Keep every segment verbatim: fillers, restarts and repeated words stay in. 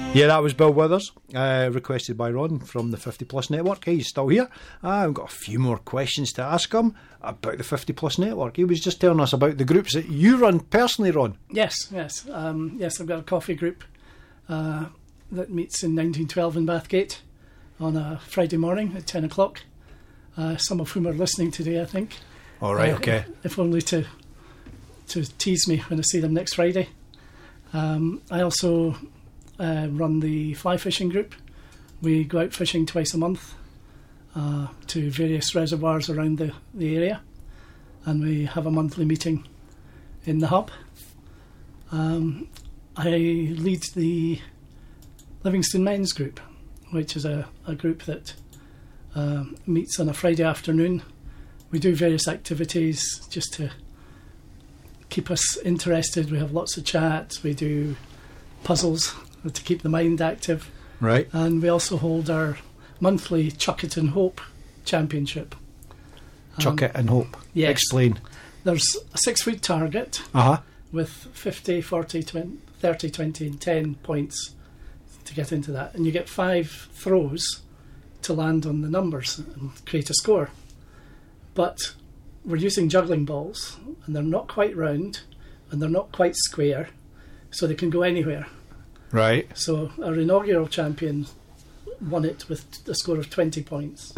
Yeah, that was Bill Withers, uh, requested by Ron from the fifty plus Network. Hey, he's still here. Uh, I've got a few more questions to ask him about the fifty plus Network. He was just telling us about the groups that you run personally, Ron. Yes, yes. Um, yes, I've got a coffee group uh, that meets in nineteen twelve in Bathgate on a Friday morning at ten o'clock. Uh, some of whom are listening today, I think. All right, uh, okay. If only to to tease me when I see them next Friday. Um, I also uh, run the fly fishing group. We go out fishing twice a month uh, to various reservoirs around the, the area, and we have a monthly meeting in the hub. Um, I lead the Livingston Men's Group, which is a, a group that uh, meets on a Friday afternoon. We do various activities just to keep us interested. We have lots of chats. We do puzzles to keep the mind active. Right. And we also hold our monthly Chuck It and Hope Championship. Chuck Um, it and hope. yes. Explain. There's a six-foot target Uh-huh. with fifty, forty, twenty, thirty, twenty and ten points to get into that. And you get five throws to land on the numbers and create a score. But we're using juggling balls, and they're not quite round, and they're not quite square, so they can go anywhere. Right. So our inaugural champion won it with a score of twenty points.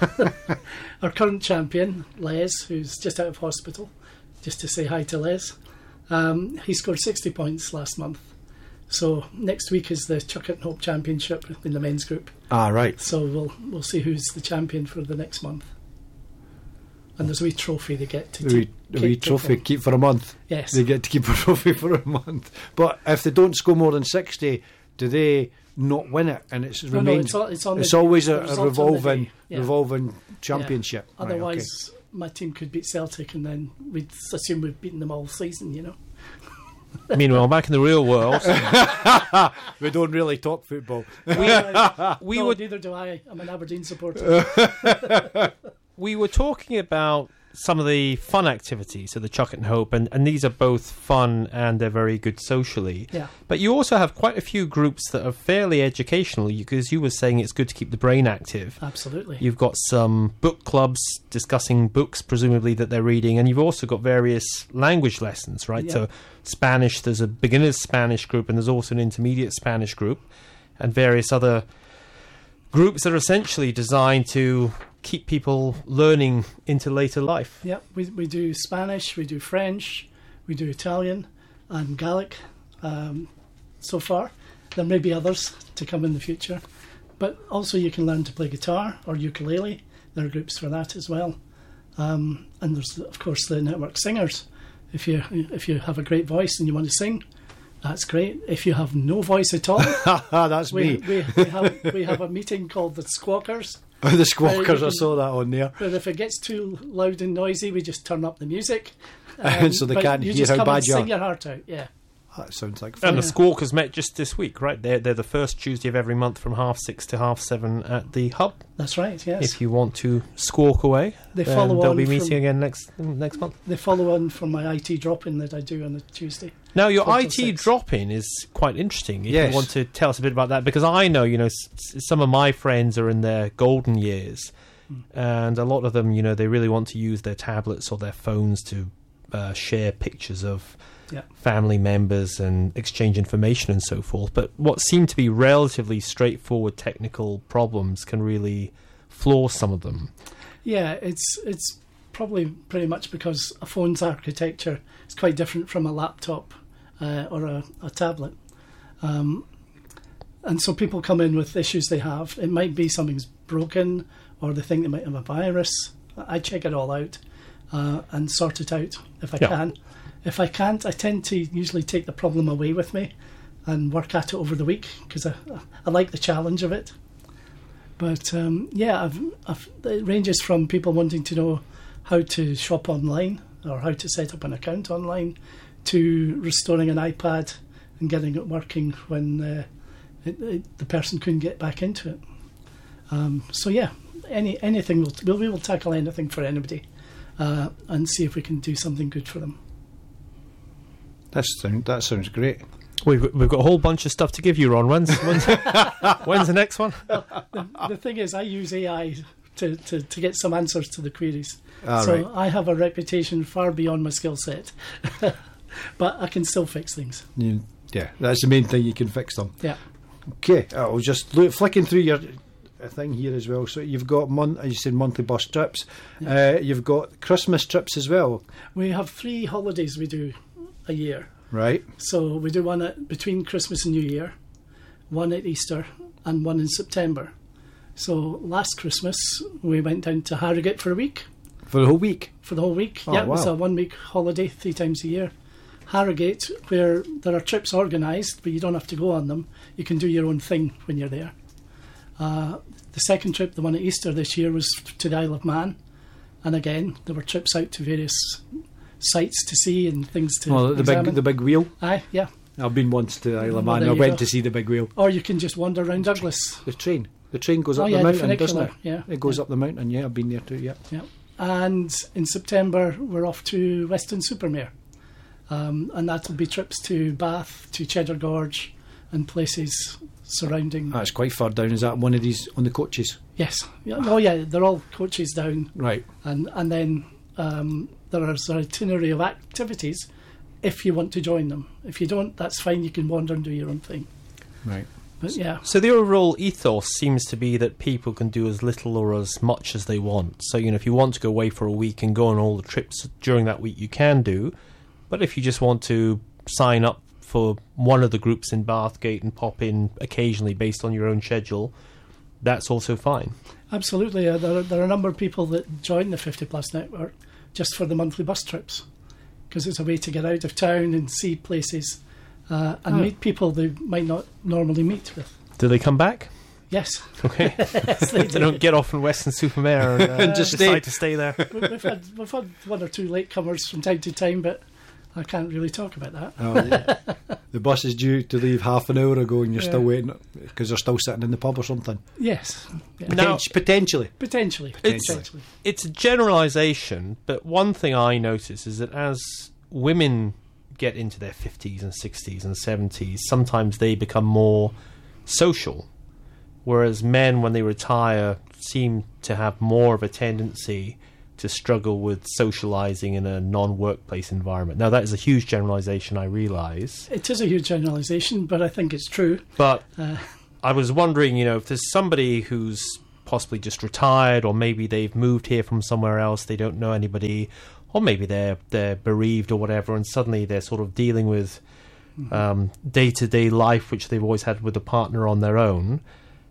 Our current champion, Les, who's just out of hospital, just to say hi to Les, um, he scored sixty points last month. So next week is the Chuck It and Hope Championship in the men's group. Ah, right. So we'll we'll see who's the champion for the next month. And there's a wee trophy they get to A wee, keep. a wee keep trophy, them. keep for a month. Yes. They get to keep a trophy for a month. But if they don't score more than sixty, do they not win it? And it's No, no, remains. it's, all, it's, on It's the, always a, the a results on the revolving, day. Yeah. revolving championship. Yeah. Right, Otherwise, my team could beat Celtic, and then we'd assume we've beaten them all season, you know. Meanwhile, back in the real world, okay. We don't really talk football. we, we no, were neither do I. I'm an Aberdeen supporter. we were talking about some of the fun activities, so the Chuck It and Hope, and, and these are both fun and they're very good socially. Yeah. But you also have quite a few groups that are fairly educational, because you were saying it's good to keep the brain active. Absolutely. You've got some book clubs discussing books, presumably, that they're reading, and you've also got various language lessons, right? Yeah. So Spanish, there's a beginner's Spanish group, and there's also an intermediate Spanish group, and various other groups that are essentially designed to keep people learning into later life. Yeah, we we do Spanish, we do French, we do Italian and Gaelic um, so far. There may be others to come in the future. But also you can learn to play guitar or ukulele. There are groups for that as well. Um, and there's, of course, the network singers. If you if you have a great voice and you want to sing, that's great. If you have no voice at all, that's we, me. we, we, have, we have a meeting called the Squawkers. Oh, the Squawkers, can, I saw that on there. But if it gets too loud and noisy, we just turn up the music. Um, so they but can't you hear just how come bad and you sing are. your heart out, yeah. That sounds like fun. And the Squawkers met just this week, right? They're, they're the first Tuesday of every month from half six to half seven at the Hub. That's right, yes. If you want to squawk away, They then follow they'll on be meeting from- again next next month. They follow on from my I T drop-in that I do on a Tuesday. Now, your Four I till T six. drop-in is quite interesting. If Yes. you want to tell us a bit about that, because I know, you know, s- s- some of my friends are in their golden years, Mm. and a lot of them, you know, they really want to use their tablets or their phones to uh, share pictures of Yeah. family members and exchange information and so forth. But what seem to be relatively straightforward technical problems can really floor some of them. Yeah, it's it's probably pretty much because a phone's architecture is quite different from a laptop uh, or a, a tablet. Um, and so people come in with issues they have. It might be something's broken, or they think they might have a virus. I check it all out uh, and sort it out if I Yeah. can. If I can't, I tend to usually take the problem away with me and work at it over the week, because I, I like the challenge of it. But um, yeah, I've, I've, it ranges from people wanting to know how to shop online or how to set up an account online, to restoring an iPad and getting it working when uh, it, it, the person couldn't get back into it. Um, so yeah, any anything we'll, we'll we will tackle anything for anybody uh, and see if we can do something good for them. That sound, that sounds great. We've, we've got a whole bunch of stuff to give you, Ron. When's, when's, when's the next one? The, the thing is, I use A I to, to, to get some answers to the queries. Ah, so right. I have a reputation far beyond my skill set. But I can still fix things. You, yeah, that's the main thing. You can fix them. Yeah. Okay, I was just look, flicking through your uh, thing here as well. So you've got mon- as you said, monthly bus trips. Yeah. Uh, you've got Christmas trips as well, We have three holidays we do a year. right? So we do one at, between Christmas and New Year, one at Easter, and one in September. So last Christmas we went down to Harrogate for a week, For the whole week. for the whole week. Oh, yeah, it was wow. a one-week holiday, three times a year. Harrogate, where there are trips organised, but you don't have to go on them. You can do your own thing when you're there. Uh, the second trip, the one at Easter this year, was to the Isle of Man. And again, there were trips out to various sites to see and things to Oh, the examine. big, the big wheel. Aye, yeah. I've been once to the Isle of Well, Man. there I you went go. to see the big wheel. Or you can just wander around Douglas. The train. The train goes Oh, up yeah, the the mountain, doesn't funicular, it? yeah, It goes yeah. up the mountain. Yeah, I've been there too. Yeah. Yeah. And in September, we're off to Weston Supermare. Um, and that'll be trips to Bath, to Cheddar Gorge, and places surrounding. That's quite far down. Is that one of these on the coaches? Yes. Yeah. Oh, yeah, they're all coaches down. Right. And, and then um, there is an itinerary of activities if you want to join them. If you don't, that's fine. You can wander and do your own thing. Right. But yeah. So the overall ethos seems to be that people can do as little or as much as they want. So, you know, if you want to go away for a week and go on all the trips during that week, you can do. But if you just want to sign up for one of the groups in Bathgate and pop in occasionally based on your own schedule, that's also fine. Absolutely. Uh, there, are, there are a number of people that join the fifty Plus network just for the monthly bus trips, because it's a way to get out of town and see places uh, and Oh. meet people they might not normally meet with. Do they come back? Yes. Okay. Yes, they They do. don't get off in Western Supermare and, uh, And just decide stay. to stay there. We- we've, had, we've had one or two latecomers from time to time, but I can't really talk about that. Oh, yeah. The bus is due to leave half an hour ago, and you're Yeah. still waiting because they're still sitting in the pub or something. Yes. Yeah. Now- Potent- potentially. Potentially. It's- Potentially. It's a generalisation, but one thing I notice is that as women get into their fifties and sixties and seventies, sometimes they become more social, whereas men, when they retire, seem to have more of a tendency to struggle with socialising in a non-workplace environment. Now, that is a huge generalisation, I realise, It is a huge generalisation, but I think it's true. but Uh, I was wondering, you know, if there's somebody who's possibly just retired, or maybe they've moved here from somewhere else, they don't know anybody, or maybe they're they're bereaved or whatever, and suddenly they're sort of dealing with um, day-to-day life, which they've always had with a partner on their own.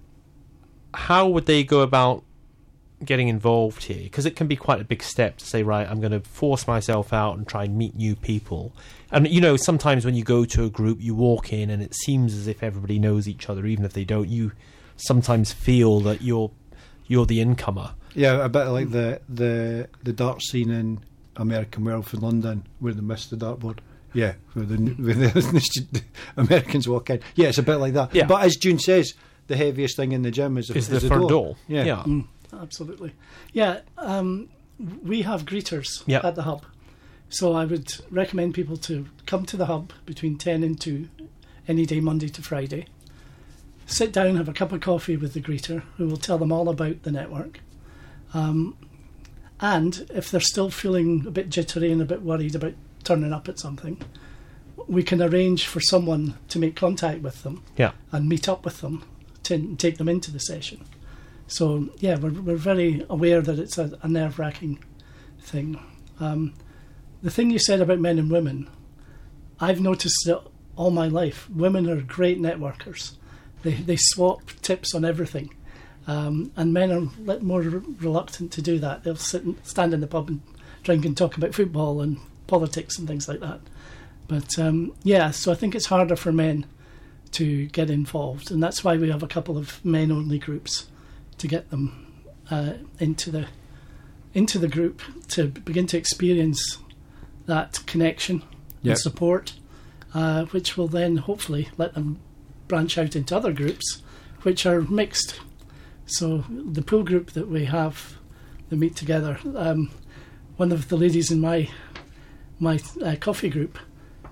How would they go about getting involved here? Because it can be quite a big step to say, right, I'm going to force myself out and try and meet new people. And, you know, sometimes when you go to a group, you walk in and it seems as if everybody knows each other, even if they don't. You sometimes feel that you're you're the incomer. Yeah, a bit like the the the dart scene in American Werewolf in London, where they missed the dartboard. Yeah, where the, where the Americans walk in. Yeah, it's a bit like that. Yeah. But as June says, the heaviest thing in the gym is the, Is the front door. Yeah. Yeah. Mm, absolutely. Yeah, um, we have greeters Yep. at the hub. So I would recommend people to come to the hub between ten and two, any day, Monday to Friday. Sit down, have a cup of coffee with the greeter, who will tell them all about the network. Um, and if they're still feeling a bit jittery and a bit worried about turning up at something, we can arrange for someone to make contact with them Yeah. and meet up with them to take them into the session. So yeah, we're we're very aware that it's a, a nerve-wracking thing. Um, the thing you said about men and women, I've noticed that all my life, women are great networkers. They they swap tips on everything, um, and men are li- more re- reluctant to do that. They'll sit and stand in the pub and drink and talk about football and politics and things like that. But um, yeah, so I think it's harder for men to get involved, and that's why we have a couple of men-only groups to get them uh, into the into the group to begin to experience that connection Yep. and support, uh, which will then hopefully let them branch out into other groups, which are mixed. So the pool group that we have, that meet together, um, one of the ladies in my my uh, coffee group,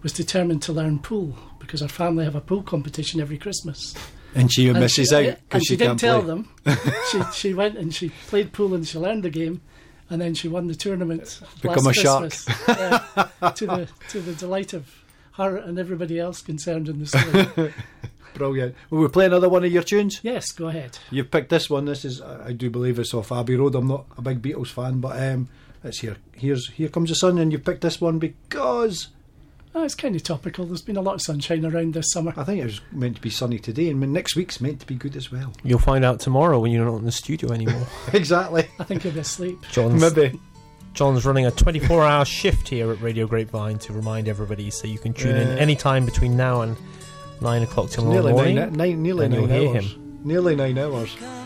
was determined to learn pool because our family have a pool competition every Christmas. And she And misses she, out and because she, she, didn't can't tell play. them. she she went and she played pool and she learned the game, and then she won the tournament. Become last a shark. Christmas. Yeah, to the to the delight of her and everybody else concerned in the story. Brilliant. Will we play another one of your tunes? Yes, go ahead. You've picked this one. This is, I do believe it's off Abbey Road. I'm not a big Beatles fan, but um, it's here. Here's Here Comes the Sun, and you picked this one because Oh, it's kind of topical. There's been a lot of sunshine around this summer. I think it was meant to be sunny today, and next week's meant to be good as well. You'll find out tomorrow when you're not in the studio anymore. Exactly. I think he'll be asleep. John's, Maybe. John's running a twenty-four hour shift here at Radio Grapevine to remind everybody, so you can tune in Uh, any time between now and nine o'clock tomorrow Nearly morning. nine, nine, nearly and you'll nine hear hours. him. Nearly nine hours.